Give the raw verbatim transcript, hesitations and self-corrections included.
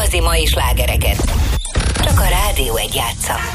igazi mai slágereket csak a Rádió egy játsza.